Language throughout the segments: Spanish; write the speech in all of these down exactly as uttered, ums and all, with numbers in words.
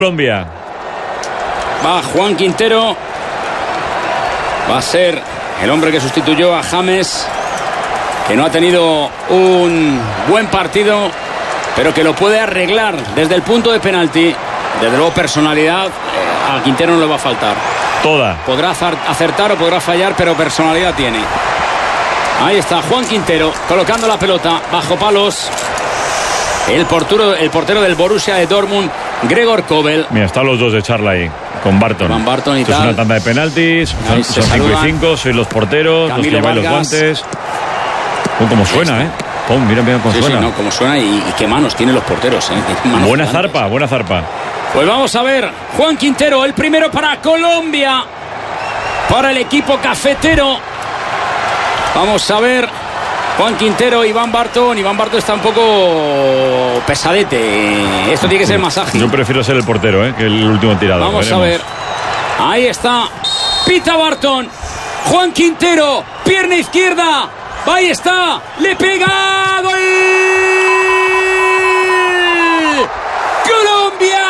Colombia. Va Juan Quintero. Va a ser el hombre que sustituyó a James, que no ha tenido un buen partido, pero que lo puede arreglar desde el punto de penalti. Desde luego personalidad eh, a Quintero no le va a faltar. Toda. Podrá acertar o podrá fallar, pero personalidad tiene. Ahí está Juan Quintero colocando la pelota bajo palos. El portero, el portero del Borussia de Dortmund, Gregor Kobel. Mira, están los dos de charla ahí, con Barton. Van Barton y Esto tal. Es una tanda de penaltis, Ahí son se cinco y saludan. cinco, sois los porteros, Camilo los que lleváis los Vargas. guantes. Oh, como suena, ¿eh? Oh, mira, mira cómo Sí, suena. sí, no, como suena y, y qué manos tienen los porteros, ¿eh? Manos Buena gigantes. zarpa, buena zarpa. Pues vamos a ver, Juan Quintero, el primero para Colombia, para el equipo cafetero. Vamos a ver, Juan Quintero, Iván Barton. Iván Barton está un poco pesadete. Esto tiene que ser más ágil. Yo prefiero ser el portero, ¿eh? Que el último tirado. Vamos a ver. Ahí está. Pita Barton. Juan Quintero. Pierna izquierda. Ahí está. Le pega. ¡Gol! ¡Colombia!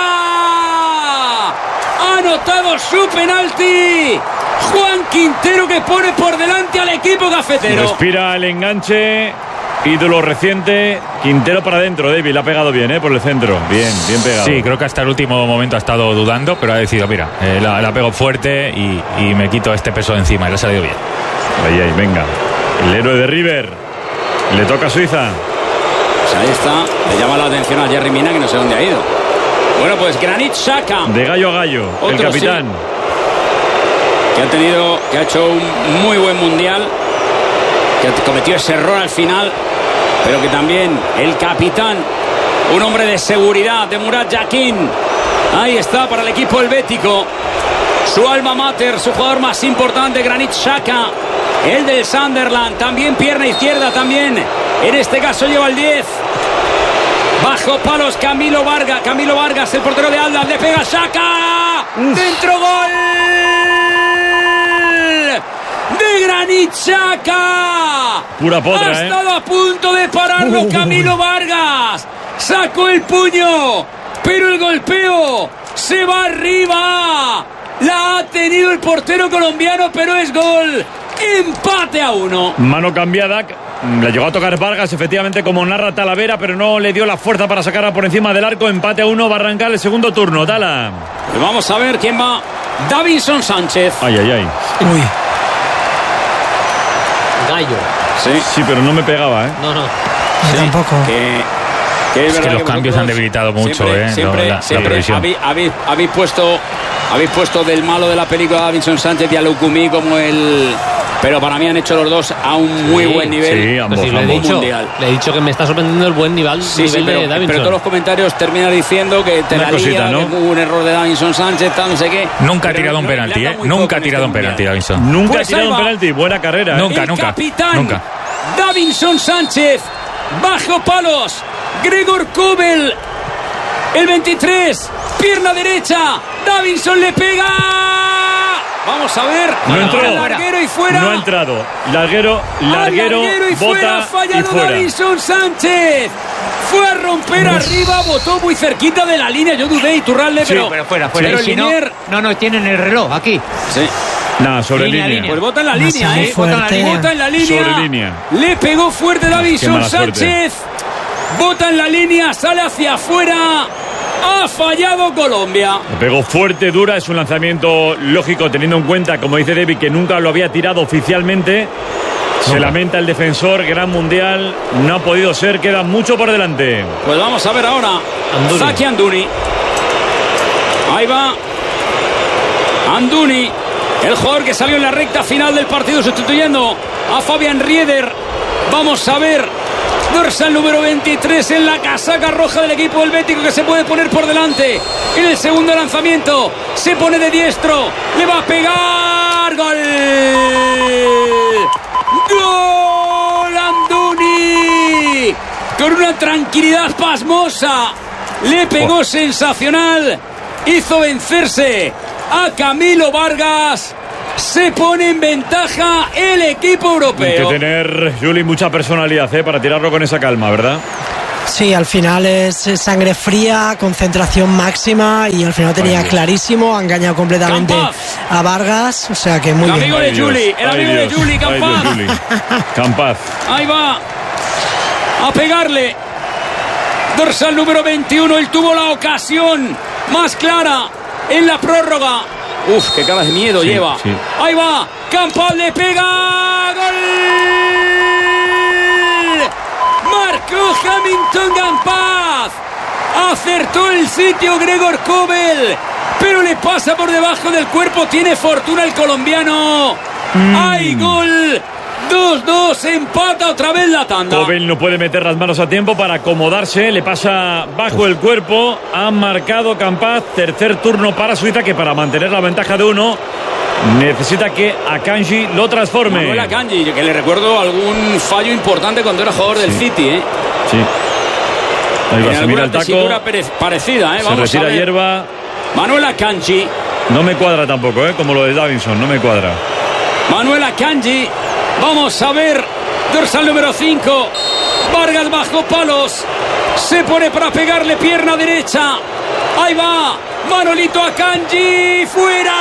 Ha anotado su penalti. Juan Quintero, que pone por delante al equipo cafetero. Respira el enganche. Ídolo reciente. Quintero para adentro, David. Le ha pegado bien, ¿eh? Por el centro. Bien, bien pegado. Sí, creo que hasta el último momento ha estado dudando, pero ha decidido, mira, eh, la, la pego fuerte y, y me quito este peso de encima. Y le ha salido bien. Ahí, ahí, venga. El héroe de River. Le toca a Suiza. Pues ahí está. Le llama la atención a Yerry Mina, que no sé dónde ha ido. Bueno, pues Granit Xhaka. De gallo a gallo. Otro, el capitán. Sí. Que ha tenido, que ha hecho un muy buen mundial, que cometió ese error al final, pero que también el capitán, un hombre de seguridad, de Murat Yakin. Ahí está para el equipo helvético, su alma mater, su jugador más importante, Granit Xhaka, el del Sunderland, también pierna izquierda, también en este caso lleva el diez. Bajo palos Camilo Vargas, Camilo Vargas, el portero de Atlas, le pega Xhaka, dentro, gol de Granit Xhaka. Pura potra, Ha ¿eh? estado a punto de pararlo Camilo Vargas. Sacó el puño, pero el golpeo se va arriba. La ha tenido el portero colombiano, pero es gol. Empate a uno. Mano cambiada. Le llegó a tocar Vargas, efectivamente, como narra Talavera, pero no le dio la fuerza para sacarla por encima del arco. Empate a uno, va a arrancar el segundo turno. Tala. Pues vamos a ver quién va. Davinson Sánchez. Ay, ay, ay. Uy. Gallo. Sí. Sí, pero no me pegaba, ¿eh? No, no. Yo tampoco. Que, que es, Es que verdad los cambios vosotros han debilitado mucho, siempre, ¿eh? Siempre, La- la siempre previsión. habéis, habéis, habéis puesto, habéis puesto del malo de la película Davinson Sánchez y a Lukumi como el... Pero para mí han hecho los dos a un muy Sí, buen nivel. Sí, ambos, Pues sí, le, he ambos. dicho, mundial. le he dicho que me está sorprendiendo el buen nivel, Sí, nivel sí, de pero, Davinson. pero todos los comentarios terminan diciendo que te Una la cosita, lía, ¿no? que hubo un error de Davinson Sánchez, tal, no sé qué. Nunca ha Pero tirado un no- le penalti, han dado ¿eh? muy Nunca poco ha en tirado un este penalti, mundial. Davinson. Nunca Pues ha tirado ahí un va. penalti. Buena carrera, ¿eh? Nunca, el nunca. capitán Nunca. Davinson Sánchez, bajo palos, Gregor Kobel, el veintitrés, pierna derecha, Davinson le pega. Vamos a ver. No entró. Al larguero y fuera. No ha entrado. Larguero, Al larguero, larguero y fuera, ha bota y fallado fuera. Davinson Sánchez. Fue a romper arriba, botó muy cerquita de la línea. Yo dudé, Iturralde, Sí, pero, Pero fuera, fuera. pero Y si no, Linier- no, no, tienen el reloj aquí. Sí. Nada, sobre Línea, línea. línea. Pues bota en la Demasiado línea, ¿eh? fuerte. Bota en la, bota en la línea. Sobre línea. Le pegó fuerte Qué Davinson mala suerte. Sánchez. Bota en la línea, sale hacia afuera. Ha fallado Colombia. Le pegó fuerte, dura. Es un lanzamiento lógico, teniendo en cuenta, como dice David, que nunca lo había tirado oficialmente. Se lamenta el defensor, gran mundial. No ha podido ser, queda mucho por delante. Pues vamos a ver ahora. Anduni. Zaki Anduni. Ahí va. Anduni. El jugador que salió en la recta final del partido sustituyendo a Fabian Rieder. Vamos a ver. Dorsal número veintitrés en la casaca roja del equipo helvético, que se puede poner por delante en el segundo lanzamiento. Se pone de diestro. Le va a pegar. ¡Gol! ¡Gol! Anduni. Con una tranquilidad pasmosa. Le pegó sensacional. Hizo vencerse a Camilo Vargas. Se pone en ventaja el equipo Hay europeo. que tener, Juli, mucha personalidad, ¿eh? Para tirarlo con esa calma, ¿verdad? Sí, al final es sangre fría, concentración máxima y al final tenía clarísimo, ha engañado completamente Campaz. a Vargas, o sea que muy El bien. amigo de Juli, el amigo de Juli, Campaz. Campaz. Ahí va a pegarle. Dorsal número veintiuno, él tuvo la ocasión más clara en la prórroga. Uf, qué cara de miedo Sí, lleva. sí. Ahí va, Campaz le pega. ¡Gol! Marcó Hamilton Campaz. Acertó el sitio Gregor Kobel, pero le pasa por debajo del cuerpo. Tiene fortuna el colombiano. Mm. ¡Hay gol! dos dos, empata otra vez la tanda. Kobel no puede meter las manos a tiempo para acomodarse, le pasa bajo el cuerpo. Ha marcado Campaz, tercer turno para Suiza, que para mantener la ventaja de uno necesita que Akanji lo transforme. Manuel Akanji, que le recuerdo algún fallo importante cuando era jugador del Sí. City, ¿eh? Sí. Ahí va, En se mira alguna el taco, tesitura pere- parecida, ¿eh? se Vamos a retira ver. hierba. Manuel Akanji, No me cuadra tampoco, ¿eh? Como lo de Davinson, no me cuadra. Manuel Akanji. Vamos a ver, dorsal número cinco. Vargas bajo palos. Se pone para pegarle pierna derecha. Ahí va, Manolito Akanji, fuera.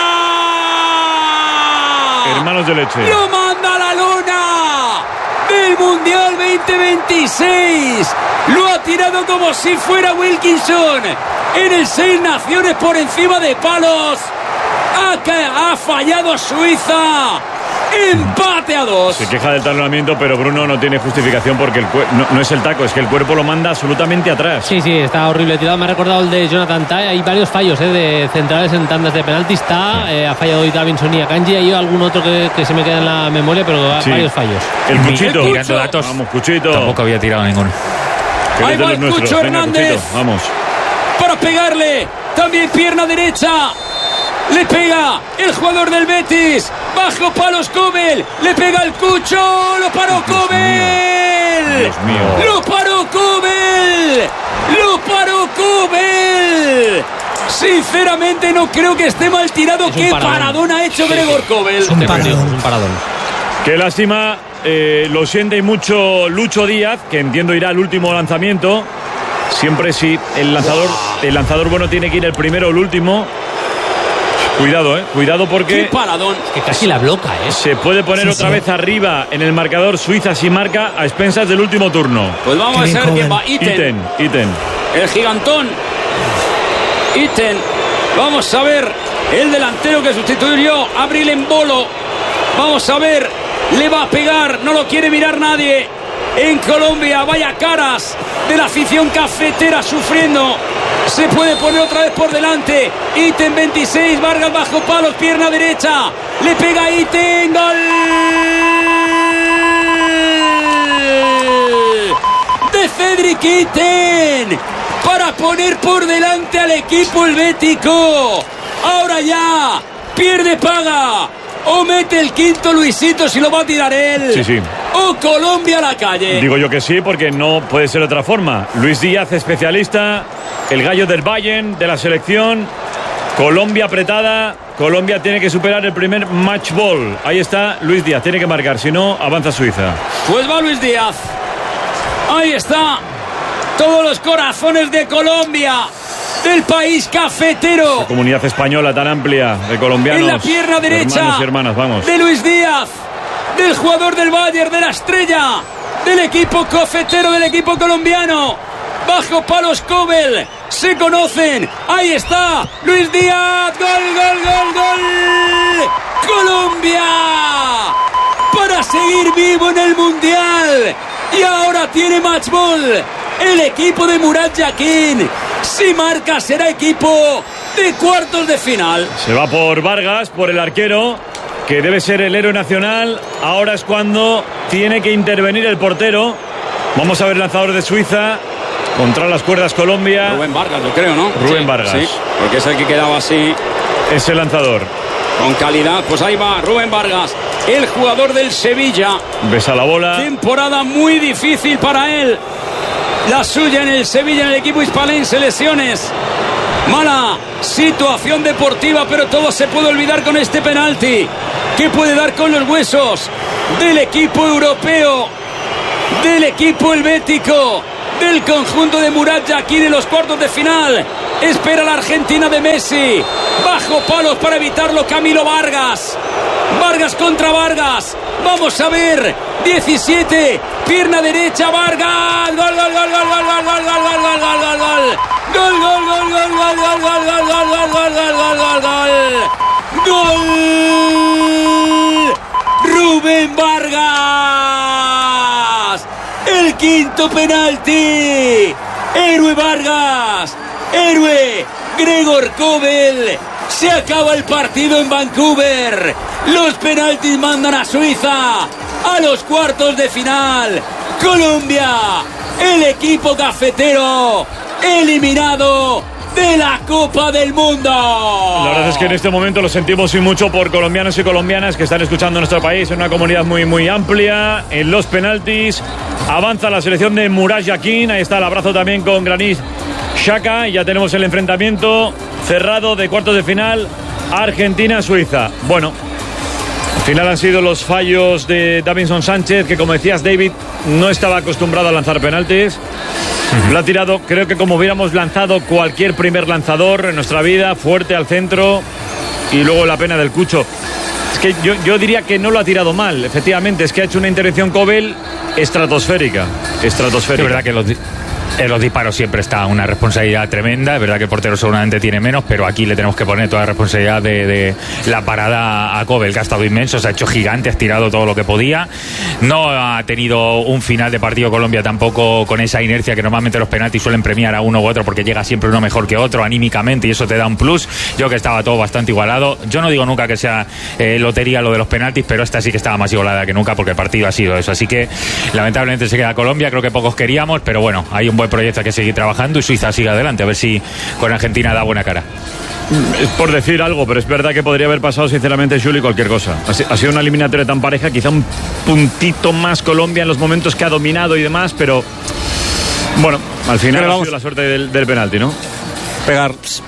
Hermanos de leche. Lo manda a la lona del Mundial veinte veintiséis. Lo ha tirado como si fuera Wilkinson en el Seis Naciones por encima de palos. Ha, ca- ha fallado Suiza. Empate a dos. Se queja del talonamiento, pero Bruno no tiene justificación porque el cue- no, no es el taco, es que el cuerpo lo manda absolutamente atrás. Sí, sí, está horrible tirado. Me ha recordado el de Jonathan Tah. Hay varios fallos eh, de centrales en tandas de penalti. Está, eh, ha fallado hoy Davinson y Akanji. Hay algún otro que, que se me queda en la memoria, pero Sí. varios fallos. El Cuchito. El Mirando datos, Vamos, Cuchito. tampoco había tirado ninguno. Que Ahí eres de va los el nuestros. Cucho Venga, Hernández. Cuchito, vamos. Para pegarle. También pierna derecha. Le pega el jugador del Betis. Bajo palos Kobel. Le pega el Cucho. Lo paró Kobel. Dios mío. Lo paró Kobel. Lo paró Kobel. Sinceramente no creo que esté mal tirado. Es un Qué paradón. paradón ha hecho Gregor Kobel. Es un Tremendo, paradón. es un paradón. Qué lástima. eh, lo siente y mucho Lucho Díaz, que entiendo irá al último lanzamiento. Siempre si el lanzador, el lanzador bueno tiene que ir el primero o el último. Cuidado, eh. Cuidado Qué porque paradón. Que casi la bloca, ¿eh? se puede poner Sí, otra sí. vez arriba en el marcador Suiza si marca a expensas del último turno. Pues vamos Qué a bien ver quién Kobel. va. Iten. Iten, Iten. El gigantón Iten. Vamos a ver el delantero que sustituyó a Abril Embolo. Vamos a ver, le va a pegar, no lo quiere mirar nadie. En Colombia, vaya caras de la afición cafetera sufriendo. Se puede poner otra vez por delante. Iten veintiséis, Vargas bajo palos, pierna derecha. Le pega Iten, gol de Cedric Iten para poner por delante al equipo helvético. Ahora ya pierde paga. O mete el quinto Luisito si lo va a tirar él. Sí, sí. O Colombia a la calle. Digo yo que sí, porque no puede ser de otra forma. Luis Díaz, especialista, el gallo del Bayern, de la selección. Colombia apretada. Colombia tiene que superar el primer match ball. Ahí está Luis Díaz, tiene que marcar, si no, avanza Suiza. Pues va Luis Díaz. Ahí está. Todos los corazones de Colombia. Del país cafetero. Comunidad española tan amplia de colombianos. En la pierna derecha. Hermanos y hermanas, vamos. De Luis Díaz. Del jugador del Bayern, de la estrella. Del equipo cafetero, del equipo colombiano. Bajo palos Kobel. Se conocen. Ahí está. Luis Díaz. Gol, gol, gol, gol. Colombia. Para seguir vivo en el Mundial. Y ahora tiene match ball. El equipo de Murat Yakin. Si marca será equipo de cuartos de final. Se va por Vargas, por el arquero, que debe ser el héroe nacional. Ahora es cuando tiene que intervenir el portero. Vamos a ver el lanzador de Suiza. Contra las cuerdas Colombia. Rubén Vargas, lo creo, ¿no? Rubén Sí, Vargas. Sí, porque es el que quedaba así Es el lanzador. con calidad. Pues ahí va Rubén Vargas, el jugador del Sevilla. Besa la bola. Temporada muy difícil para él. La suya en el Sevilla, en el equipo hispalense, lesiones. Mala situación deportiva, pero todo se puede olvidar con este penalti. ¿Qué puede dar con los huesos del equipo europeo? Del equipo helvético. del conjunto de Murat Yakin en los cuartos de final. Espera la Argentina de Messi. Bajo palos para evitarlo Camilo Vargas. Vargas contra Vargas. Vamos a ver. diecisiete. Pierna derecha Vargas. Gol, gol, gol, gol, gol, gol, gol, gol, gol, gol, gol, gol, gol. Gol, gol, gol, gol, gol, gol, gol, gol, gol, gol, gol, gol, gol, gol. Rubén Vargas. El quinto penalti. Héroe Vargas. Héroe Gregor Kobel. Se acaba el partido en Vancouver. Los penaltis mandan a Suiza a los cuartos de final. Colombia, el equipo cafetero, eliminado de la Copa del Mundo. La verdad es que en este momento lo sentimos y mucho por colombianos y colombianas que están escuchando nuestro país, en una comunidad muy muy amplia. En los penaltis avanza la selección de Murat Yakin. Ahí está el abrazo también con Granit Xhaka. Y ya tenemos el enfrentamiento cerrado de cuartos de final, Argentina-Suiza. Bueno, al final han sido los fallos de Davinson Sánchez, que como decías, David, no estaba acostumbrado a lanzar penaltis. Lo ha tirado, creo que como hubiéramos lanzado cualquier primer lanzador en nuestra vida, fuerte al centro, y luego la pena del Cucho. Es que yo, yo diría que no lo ha tirado mal, efectivamente, es que ha hecho una intervención Kobel estratosférica. Estratosférica. Es verdad que los, en los disparos siempre está una responsabilidad tremenda. Es verdad que el portero seguramente tiene menos, pero aquí le tenemos que poner toda la responsabilidad de, de la parada a Kobel, que ha estado inmenso, se ha hecho gigante, ha tirado todo lo que podía. No ha tenido un final de partido Colombia tampoco con esa inercia que normalmente los penaltis suelen premiar a uno u otro, porque llega siempre uno mejor que otro anímicamente, y eso te da un plus. Yo que estaba todo bastante igualado. Yo no digo nunca que sea eh, lotería lo de los penaltis, pero esta sí que estaba más igualada que nunca, porque el partido ha sido eso. Así que lamentablemente se queda Colombia, creo que pocos queríamos, pero bueno, hay un buen proyecto, hay que seguir trabajando y Suiza sigue adelante, a ver si con Argentina da buena cara. Es por decir algo, pero es verdad que podría haber pasado sinceramente, Juli, cualquier cosa. Ha sido una eliminatoria tan pareja, quizá un puntito más Colombia en los momentos que ha dominado y demás, pero bueno, al final ha sido la suerte del, del penalti, ¿no? Pegar.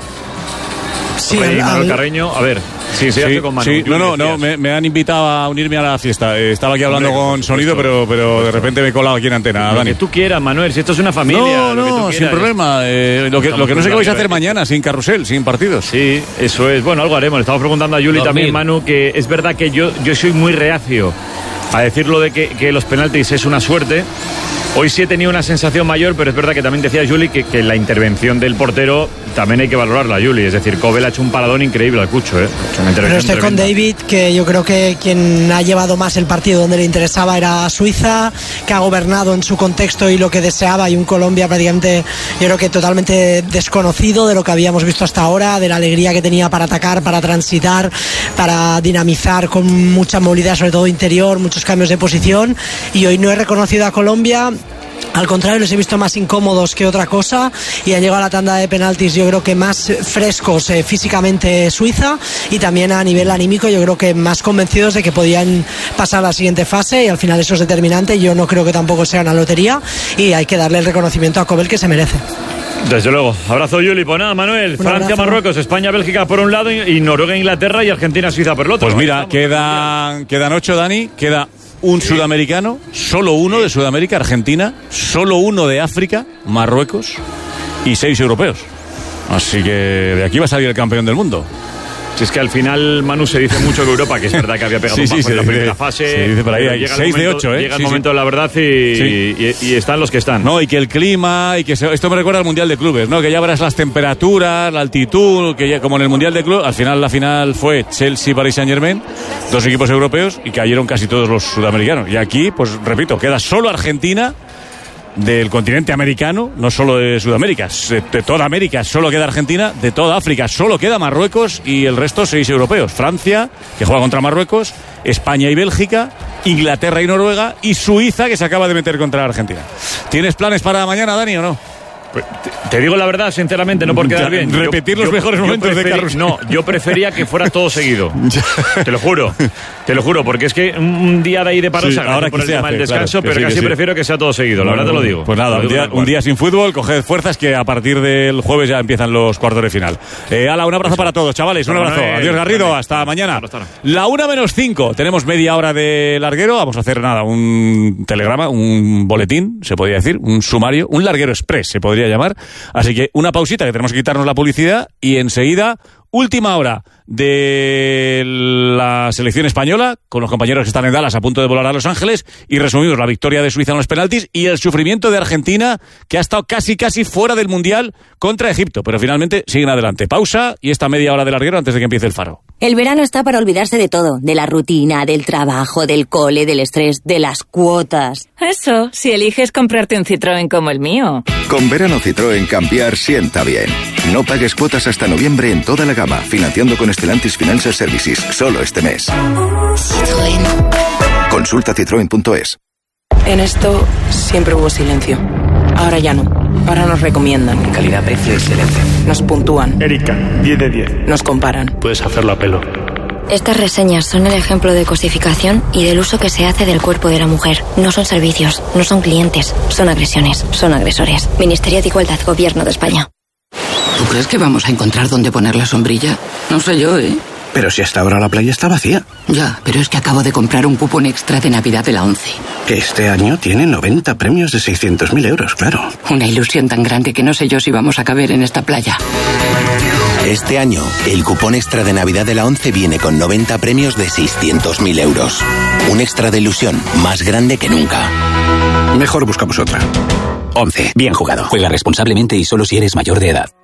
Sí, Oye, al, Manuel Carreño, a ver. Sí, sí, sí, con Manu, sí. No, no, no, me, me han invitado a unirme a la fiesta. Eh, estaba aquí hablando Hombre, con sonido, pero, pero de repente me he colado aquí en antena. Lo Dani. que tú quieras, Manuel, si esto es una familia. No, lo que no, tú sin quieras. problema. Eh, lo, que, lo que no sé qué vais a hacer mañana, sin carrusel, sin partidos. Sí, eso es. Bueno, algo haremos. Le estamos preguntando a Juli también, Manu, que es verdad que yo, yo soy muy reacio a decirlo de que, que los penaltis es una suerte. Hoy sí he tenido una sensación mayor, pero es verdad que también decía Juli que, que la intervención del portero también hay que valorarla, Juli. Es decir, Kobel ha hecho un paradón increíble al Cucho, ¿eh? Pero estoy con David, que yo creo que quien ha llevado más el partido donde le interesaba era Suiza, que ha gobernado en su contexto y lo que deseaba, y un Colombia prácticamente, yo creo que totalmente desconocido de lo que habíamos visto hasta ahora, de la alegría que tenía para atacar, para transitar, para dinamizar con mucha movilidad, sobre todo interior, muchos cambios de posición, y hoy no he reconocido a Colombia. Al contrario, los he visto más incómodos que otra cosa, y han llegado a la tanda de penaltis yo creo que más frescos eh, físicamente Suiza, y también a nivel anímico yo creo que más convencidos de que podían pasar a la siguiente fase, y al final eso es determinante. Yo no creo que tampoco sea una lotería, y hay que darle el reconocimiento a Kobel que se merece. Desde luego. Abrazo, Juli. Pues nada, Manuel. Francia, Marruecos, España, Bélgica por un lado, y Noruega, Inglaterra, y Argentina, Suiza por el otro. Pues mira, quedan, quedan ocho, Dani. Queda un sí. sudamericano, solo uno de Sudamérica, Argentina, solo uno de África, Marruecos, y seis europeos. Así que de aquí va a salir el campeón del mundo. Si es que al final, Manu, se dice mucho que Europa, que es verdad que había pegado sí, un bajo sí, en la dice, primera fase. Se dice por ahí, hay seis momento, de ocho, ¿eh? Llega el sí, momento sí. de la verdad y, sí. y, y están los que están. No, y que el clima, y que se, esto me recuerda al Mundial de Clubes, ¿no? Que ya verás las temperaturas, la altitud, que ya, como en el Mundial de Clubes, al final la final fue Chelsea-Paris Saint-Germain, dos equipos europeos, y cayeron casi todos los sudamericanos. Y aquí, pues repito, queda solo Argentina del continente americano, no solo de Sudamérica, de toda América solo queda Argentina, de toda África solo queda Marruecos, y el resto seis europeos: Francia, que juega contra Marruecos, España y Bélgica, Inglaterra y Noruega, y Suiza, que se acaba de meter contra Argentina. ¿Tienes planes para mañana, Dani, o no? Te digo la verdad, sinceramente, no por quedar bien. Repetir yo, los yo, mejores yo momentos preferí, de Carlos. No, yo prefería que fuera todo seguido. Te lo juro. Te lo juro, porque es que un día de ahí de paro sí, ahora por el tema del descanso, claro, pero sí, casi sí. prefiero que sea todo seguido, la bueno, verdad te lo digo. Pues nada, un día, un día sin fútbol, coged fuerzas que a partir del jueves ya empiezan los cuartos de final. Eh, Ala, un abrazo Eso. para todos, chavales, un abrazo. Bueno, Adiós, Garrido, vale. hasta mañana. La una menos cinco, tenemos media hora de larguero, vamos a hacer nada, un telegrama, un boletín, se podría decir, un sumario, un larguero express se podría llamar. Así que una pausita, que tenemos que quitarnos la publicidad y enseguida... Última hora de la selección española, con los compañeros que están en Dallas a punto de volar a Los Ángeles, y resumimos la victoria de Suiza en los penaltis y el sufrimiento de Argentina, que ha estado casi casi fuera del Mundial contra Egipto, pero finalmente siguen adelante. Pausa y esta media hora de larguero antes de que empiece el faro. El verano está para olvidarse de todo, de la rutina, del trabajo, del cole, del estrés, de las cuotas. Eso, si eliges comprarte un Citroën como el mío. Con verano Citroën cambiar sienta bien. No pagues cuotas hasta noviembre en toda la gama, financiando con Stellantis Financial Services, solo este mes. Citroën. Consulta citroen punto es. En esto siempre hubo silencio. Ahora ya no. Ahora nos recomiendan. Calidad, precio, excelencia. Nos puntúan. Erika, diez de diez. Nos comparan. Puedes hacerlo a pelo. Estas reseñas son el ejemplo de cosificación y del uso que se hace del cuerpo de la mujer. No son servicios, no son clientes, son agresiones, son agresores. Ministerio de Igualdad, Gobierno de España. ¿Tú crees que vamos a encontrar dónde poner la sombrilla? No sé yo, ¿eh? Pero si hasta ahora la playa está vacía. Ya, pero es que acabo de comprar un cupón extra de Navidad de la ONCE. Que este año tiene noventa premios de seiscientos mil euros, claro. Una ilusión tan grande que no sé yo si vamos a caber en esta playa. Este año, el cupón extra de Navidad de la ONCE viene con noventa premios de seiscientos mil euros. Un extra de ilusión más grande que nunca. Mejor buscamos otra. ONCE. Bien jugado. Juega responsablemente y solo si eres mayor de edad.